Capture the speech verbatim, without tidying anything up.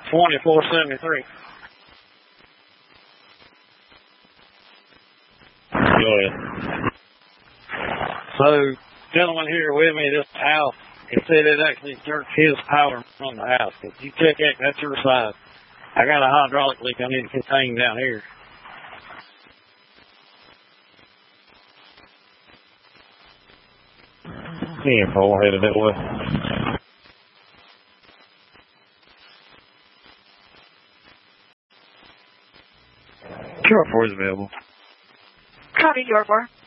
twenty-four seventy-three. Go ahead. So, gentleman here with me, this house, he said it actually jerked his power from the house. If you check it, that's your side. I got a hydraulic leak I need to contain down here. ten four headed that way. Q R four is available. Copy, Q R four.